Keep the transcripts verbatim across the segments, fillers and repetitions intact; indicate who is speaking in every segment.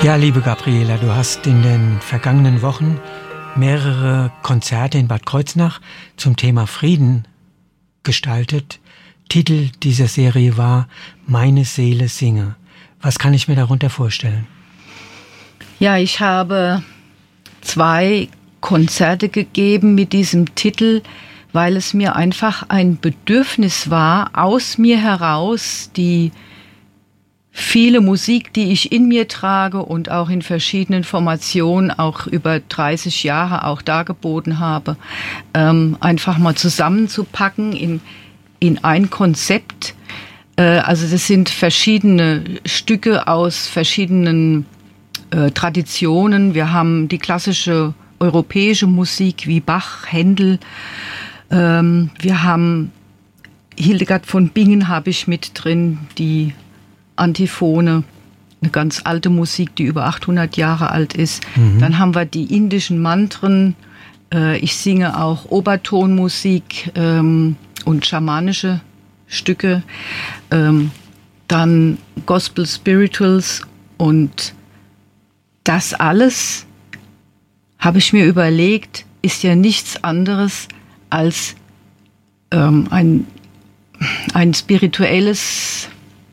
Speaker 1: Ja, liebe Gabriela, du hast in den vergangenen Wochen mehrere Konzerte in Bad Kreuznach zum Thema Frieden gestaltet. Titel dieser Serie war Meine Seele singe. Was kann ich mir darunter vorstellen?
Speaker 2: Ja, ich habe zwei Konzerte gegeben mit diesem Titel, weil es mir einfach ein Bedürfnis war, aus mir heraus die viele Musik, die ich in mir trage und auch in verschiedenen Formationen, auch über dreißig Jahre auch dargeboten habe, ähm, einfach mal zusammenzupacken in, in ein Konzept. Äh, also das sind verschiedene Stücke aus verschiedenen äh, Traditionen. Wir haben die klassische europäische Musik wie Bach, Händel. Ähm, wir haben Hildegard von Bingen habe ich mit drin, die Antiphone, eine ganz alte Musik, die über achthundert Jahre alt ist. Mhm. Dann haben wir die indischen Mantren. Äh, ich singe auch Obertonmusik ähm, und schamanische Stücke. Ähm, dann Gospel Spirituals. Und das alles, habe ich mir überlegt, ist ja nichts anderes als ähm, ein, ein spirituelles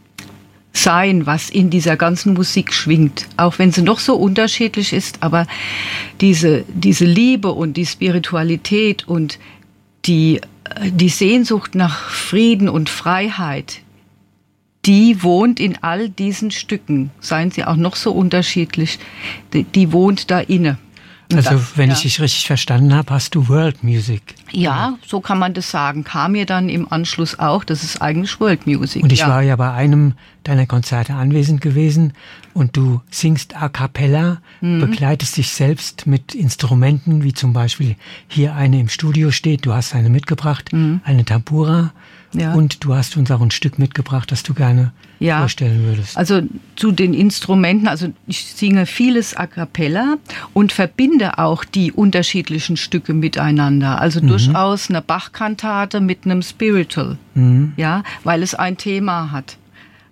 Speaker 2: Sein, was in dieser ganzen Musik schwingt, auch wenn sie noch so unterschiedlich ist, aber diese, diese Liebe und die Spiritualität und die, die Sehnsucht nach Frieden und Freiheit, die wohnt in all diesen Stücken, seien sie auch noch so unterschiedlich, die, die wohnt da inne.
Speaker 1: Also
Speaker 2: das,
Speaker 1: wenn
Speaker 2: ja.
Speaker 1: ich dich richtig verstanden habe, hast du World Music.
Speaker 2: Ja, so kann man das sagen. Kam mir dann im Anschluss auch, das ist eigentlich World Music.
Speaker 1: Und ich
Speaker 2: ja.
Speaker 1: war ja bei einem deiner Konzerte anwesend gewesen und du singst a cappella, mhm. begleitest dich selbst mit Instrumenten, wie zum Beispiel hier eine im Studio steht, du hast eine mitgebracht, mhm. eine Tambura. Ja. Und du hast uns auch ein Stück mitgebracht, das du gerne ja. vorstellen würdest.
Speaker 2: Also zu den Instrumenten, also ich singe vieles a cappella und verbinde auch die unterschiedlichen Stücke miteinander. Also mhm. durchaus eine Bach-Kantate mit einem Spiritual, mhm. ja, weil es ein Thema hat.